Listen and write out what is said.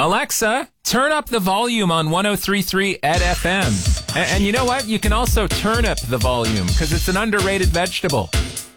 Alexa, turn up the volume on 103.3 at FM. And you know what? You can also turnip the volume because it's an underrated vegetable.